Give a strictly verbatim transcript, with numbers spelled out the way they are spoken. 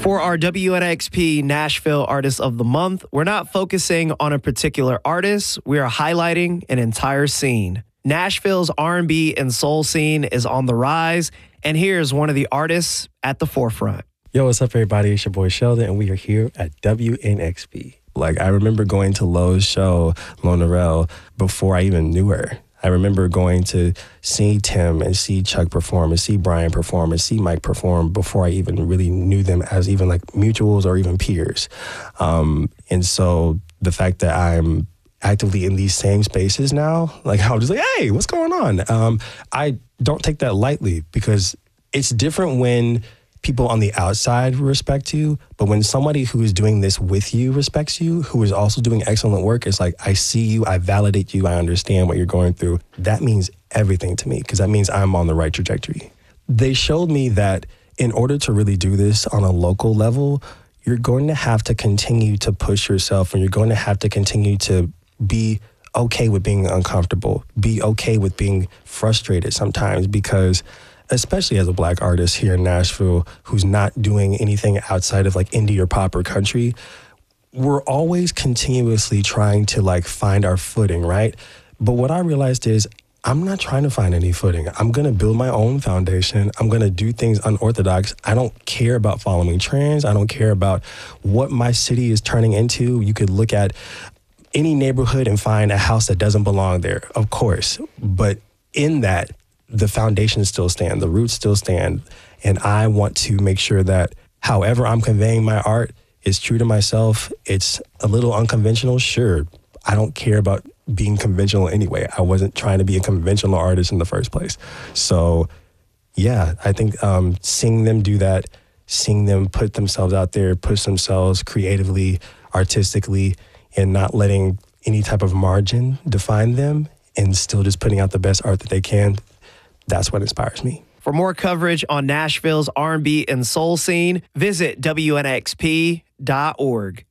For our W N X P Nashville Artist of the Month, we're not focusing on a particular artist. We are highlighting an entire scene. Nashville's R and B and soul scene is on the rise, and here's one of the artists at the forefront. Yo, what's up, everybody? It's your boy Sheldon, and we are here at W N X P. Like, I remember going to Lowe's show, Lona Rel, before I even knew her. I remember going to see Tim and see Chuck perform and see Brian perform and see Mike perform before I even really knew them as even like mutuals or even peers. Um, and so the fact that I'm actively in these same spaces now, like I was just like, hey, what's going on? Um, I don't take that lightly because it's different when people on the outside respect you, but when somebody who is doing this with you respects you, who is also doing excellent work, it's like, I see you, I validate you, I understand what you're going through. That means everything to me because that means I'm on the right trajectory. They showed me that in order to really do this on a local level, you're going to have to continue to push yourself and you're going to have to continue to be okay with being uncomfortable, be okay with being frustrated sometimes because especially as a Black artist here in Nashville who's not doing anything outside of like indie or pop or country, we're always continuously trying to like find our footing, right? But what I realized is I'm not trying to find any footing. I'm going to build my own foundation. I'm going to do things unorthodox. I don't care about following trends. I don't care about what my city is turning into. You could look at any neighborhood and find a house that doesn't belong there, of course. But in that, the foundations still stand, the roots still stand. And I want to make sure that however I'm conveying my art is true to myself. It's a little unconventional, sure. I don't care about being conventional anyway. I wasn't trying to be a conventional artist in the first place. So yeah, I think um, seeing them do that, seeing them put themselves out there, push themselves creatively, artistically, and not letting any type of margin define them and still just putting out the best art that they can, that's what inspires me. For more coverage on Nashville's R and B and soul scene, visit W N X P dot org.